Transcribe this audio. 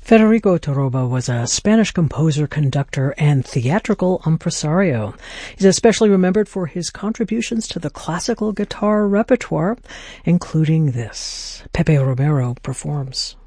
Federico Torroba was a Spanish composer, conductor, and theatrical impresario. He's especially remembered for his contributions to the classical guitar repertoire, including this. Pepe Romero performs.